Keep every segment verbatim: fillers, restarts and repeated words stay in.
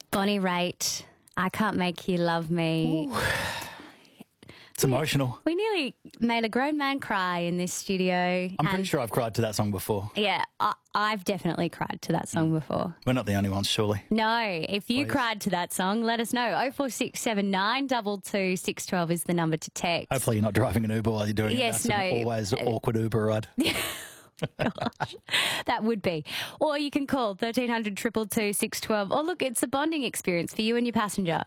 Bonnie Raitt, I Can't Make You Love Me. Ooh. It's emotional. We nearly made a grown man cry in this studio. I'm pretty sure I've cried to that song before. Yeah, I, I've definitely cried to that song before. We're not the only ones, surely. No, if you Please. cried to that song, let us know. oh four six seven nine two two six one two is the number to text. Hopefully you're not driving an Uber while you're doing Yes, it. That's no. an always awkward Uber ride. Gosh, that would be. Or you can call thirteen hundred two two two six one two. Or look, it's a bonding experience for you and your passenger.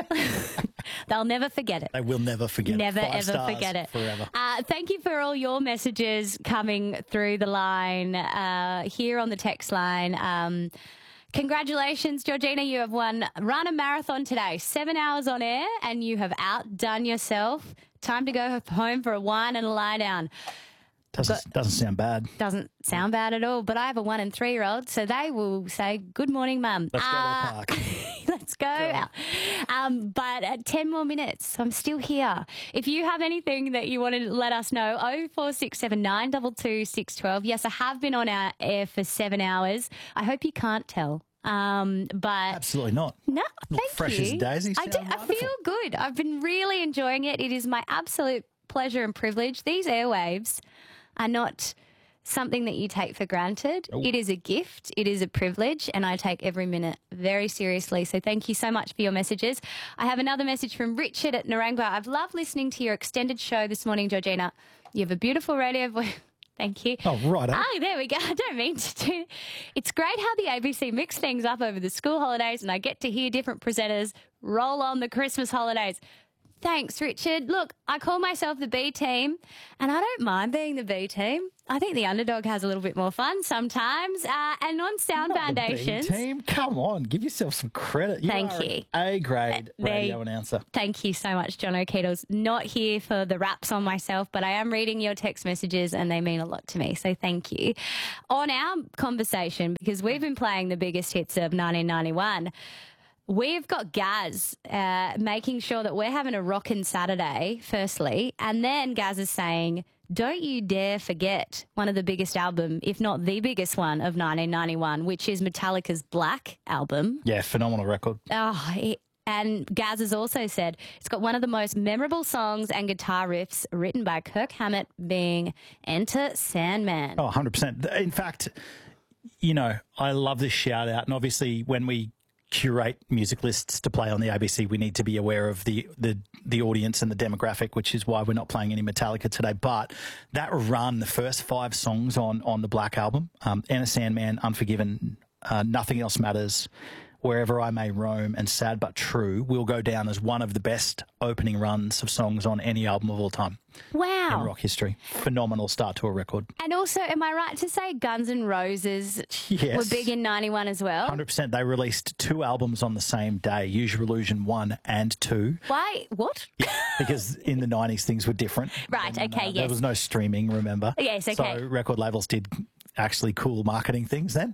They'll never forget it. They will never forget Never, it. Five ever stars forget it. Forever. Uh, thank you for all your messages coming through the line uh, here on the text line. Um, congratulations, Georgina. You have won Run a Marathon today. Seven hours on air and you have outdone yourself. Time to go home for a wine and a lie down. Doesn't, doesn't sound bad. Doesn't sound bad at all, but I have a one and three-year-old, so they will say, good morning, Mum. Let's go to the Uh, park. Let's go. Go Um, but at ten more minutes, I'm still here. If you have anything that you want to let us know, oh four six seven nine two two six one two. Yes, I have been on our air for seven hours. I hope you can't tell. Um, but Absolutely not. no, Look thank fresh you. as daisies. I, do, Sound I wonderful. feel good. I've been really enjoying it. It is my absolute pleasure and privilege. These airwaves are not something that you take for granted. Oh. It is a gift. It is a privilege, and I take every minute very seriously. So thank you so much for your messages. I have another message from Richard at Narangba. I've loved listening to your extended show this morning, Georgina. You have a beautiful radio voice. Thank you. Oh, right. eh? Oh, there we go. I don't mean to do. It's great how the A B C mix things up over the school holidays, and I get to hear different presenters roll on the Christmas holidays. Thanks, Richard. Look, I call myself the B team, and I don't mind being the B team. I think the underdog has a little bit more fun sometimes. Uh, and on Sound Not the B Foundations. team. Come on, give yourself some credit. You Thank are you. an A-grade Uh, they- radio announcer. Thank you so much, John O'Keetle's not here for the raps on myself, but I am reading your text messages and they mean a lot to me, so thank you. On our conversation, because we've been playing the biggest hits of nineteen ninety-one, we've got Gaz uh, making sure that we're having a rockin' Saturday, firstly, and then Gaz is saying, don't you dare forget one of the biggest album, if not the biggest one, of nineteen ninety-one, which is Metallica's Black album. Yeah, phenomenal record. Oh, it, and Gaz has also said it's got one of the most memorable songs and guitar riffs written by Kirk Hammett, being Enter Sandman. Oh, one hundred percent. In fact, you know, I love this shout out. And obviously when we curate music lists to play on the A B C, we need to be aware of the, the, the audience and the demographic, which is why we're not playing any Metallica today. But that run, the first five songs on, on the Black album, um, Enter Sandman, Unforgiven, uh, Nothing Else Matters, Wherever I May Roam, and Sad But True will go down as one of the best opening runs of songs on any album of all time in Wow. rock history. Phenomenal start to a record. And also, am I right to say Guns N' Roses Yes. were big in ninety-one as well? one hundred percent. They released two albums on the same day, Use Your Illusion one and two, Why? What? because in the nineties things were different. Right, And, okay, uh, yes. There was no streaming, remember? Yes, okay. So record labels did actually cool marketing things then.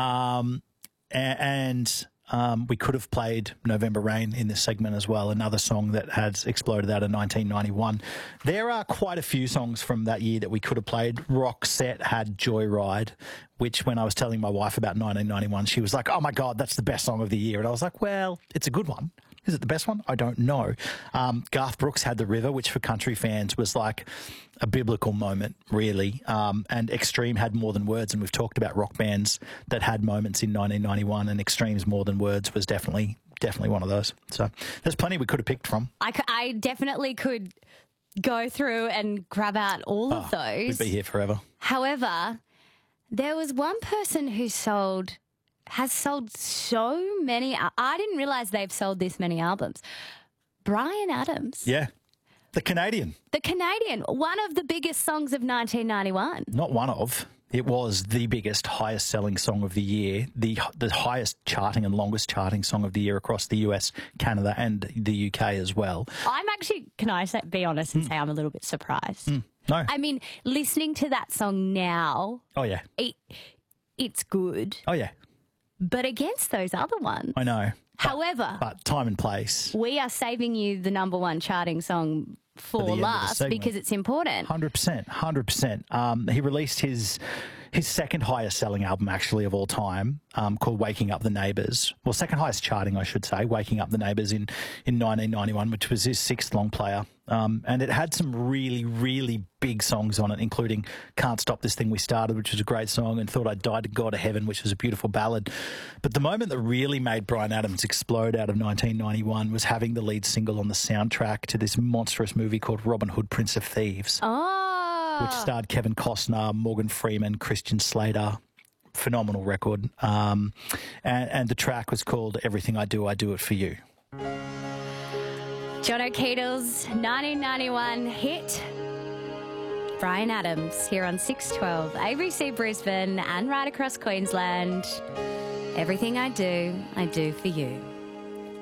Um, a- and... Um, we could have played November Rain in this segment as well, another song that has exploded out of nineteen ninety-one. There are quite a few songs from that year that we could have played. Roxette had Joyride, which when I was telling my wife about nineteen ninety-one, she was like, oh my God, that's the best song of the year. And I was like, well, it's a good one. Is it the best one? I don't know. Um, Garth Brooks had The River, which for country fans was like a biblical moment, really. Um, and Extreme had More Than Words, and we've talked about rock bands that had moments in nineteen ninety-one, and Extreme's More Than Words was definitely definitely one of those. So there's plenty we could have picked from. I, c- I definitely could go through and grab out all of Oh, those. We'd be here forever. However, there was one person who sold, has sold so many. I didn't realize they've sold this many albums. Bryan Adams, Yeah. The Canadian. the Canadian, one of the biggest songs of nineteen ninety-one. Not one of. It was the biggest, highest selling song of the year, the the highest charting and longest charting song of the year across the U S, Canada, and the U K as well. I'm actually, can I say, be honest and say I'm a little bit surprised. No. I mean, listening to that song now, Oh, yeah. it, it's good, Oh, yeah. but against those other ones. I know. However, But time and place. we are saving you the number one charting song for the end of the last segment. because it's important. one hundred percent, one hundred percent. Um, he released his his second highest selling album, actually, of all time, um, called Waking Up the Neighbours. Well, second highest charting, I should say, Waking Up the Neighbours in, in nineteen ninety-one, which was his sixth long player. Um, and it had some really, really big songs on it, including Can't Stop This Thing We Started, which was a great song, and Thought I'd Die to Go to Heaven, which was a beautiful ballad. But the moment that really made Bryan Adams explode out of nineteen ninety-one was having the lead single on the soundtrack to this monstrous movie called Robin Hood, Prince of Thieves. Oh. Which starred Kevin Costner, Morgan Freeman, Christian Slater. Phenomenal record. Um, and, and the track was called Everything I Do, I Do It For You. Jono Keatles' nineteen ninety-one hit, Bryan Adams, here on six twelve A B C Brisbane and right across Queensland. Everything I do, I do for you.